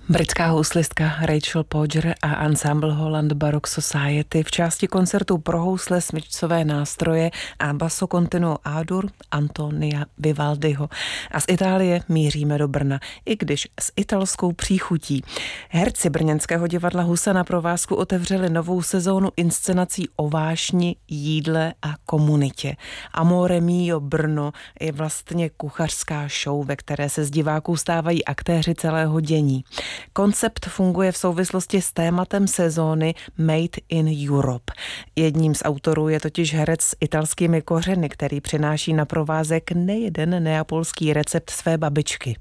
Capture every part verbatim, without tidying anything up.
Britská houslistka Rachel Podger a ensemble Holland Baroque Society v části koncertu pro housle, smyčcové nástroje a basso continuo A-dur Antonia Vivaldiho. A z Itálie míříme do Brna, i když s italskou příchutí. Herci brněnského divadla Husa na provázku otevřeli novou sezónu inscenací o vášni, jídle a komunitě. Amore mio Brno je vlastně kuchařská show, ve které se z diváků stávají aktéři celého dění. Koncept funguje v souvislosti s tématem sezóny Made in Europe. Jedním z autorů je totiž herec s italskými kořeny, který přináší na provázek nejeden neapolský recept své babičky.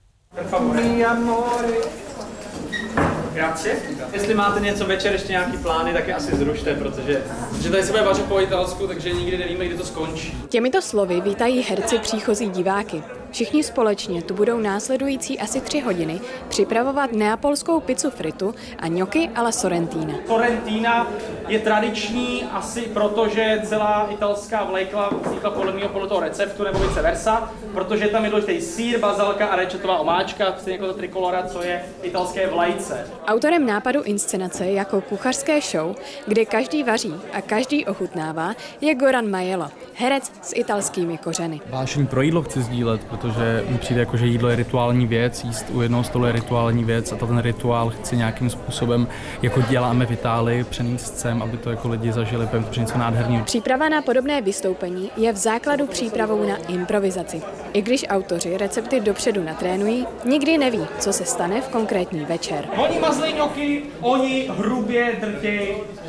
Grazie. Jestli máte něco večer, ještě nějaký plány, tak je asi zrušte, protože že tady se bude vařit po italsku, takže nikdy nevíme, kdy to skončí. Těmito slovy vítají herci příchozí diváky. Všichni společně tu budou následující asi tři hodiny připravovat neapolskou pizzu fritu a gnocchi alla sorrentina. Sorrentina je tradiční asi proto, že celá italská vlejkla vznikla podle mého podle toho receptu nebo vice versa, protože tam je důležitý sýr, bazalka a rečetová omáčka, stejně jako ta trikolora, co je italské vlajce. Autorem nápadu inscenace jako kuchařské show, kde každý vaří a každý ochutnává, je Goran Majelo, herec s italskými kořeny. Vášeň pro jídlo chci sdílet, protože mi přijde jako, že jídlo je rituální věc, jíst u jednoho stolu je rituální věc a ten rituál chci nějakým způsobem, jako děláme v Itálii, přenést sem, aby to jako lidi zažili, protože to něco nádherného. Příprava na podobné vystoupení je v základu přípravou na improvizaci. I když autoři recepty dopředu natrénují, nikdy neví, co se stane v konkrétní večer. Oni mazlí gnocchi, oni hrubě drtějí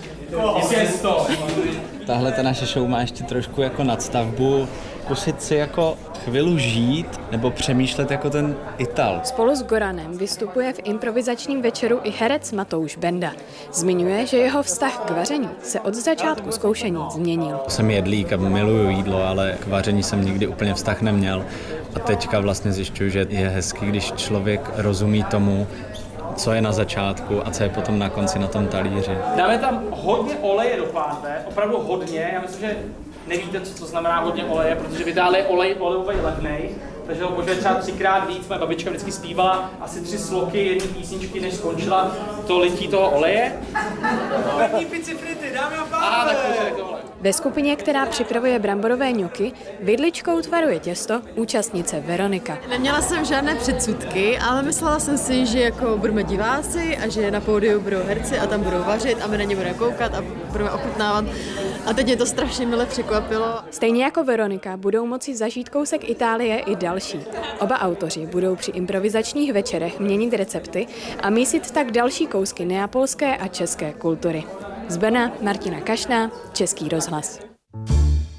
těsto. Tahle ta naše show má ještě trošku jako nadstavbu, zkusit si jako chvíli žít nebo přemýšlet jako ten Ital. Spolu s Goranem vystupuje v improvizačním večeru i herec Matouš Benda. Zmiňuje, že jeho vztah k vaření se od začátku zkoušení změnil. Jsem jedlík a miluju jídlo, ale k vaření jsem nikdy úplně vztah neměl. A teďka vlastně zjišťuju, že je hezký, když člověk rozumí tomu, co je na začátku a co je potom na konci na tom talíři. Dáme tam hodně oleje do pánve, opravdu hodně. Já myslím, že nevíte, co to znamená hodně oleje, protože v Itálii je olej olejový levnej, takže ho požije třeba třikrát víc. Moje babička vždycky zpívala asi tři sloky jedné písničky, než skončila to lití toho oleje. První pici frity, dámy a pánové! Ve skupině, která připravuje bramborové gnocchi, vidličkou tvaruje těsto účastnice Veronika. Neměla jsem žádné předsudky, ale myslela jsem si, že jako budeme diváci a že na pódiu budou herci a tam budou vařit a my na ně budeme koukat a budeme ochutnávat. A teď mě to strašně mile překvapilo. Stejně jako Veronika budou moci zažít kousek Itálie i další. Oba autoři budou při improvizačních večerech měnit recepty a mísit tak další kousky neapolské a české kultury. Z Brna Martina Kašná, Český rozhlas.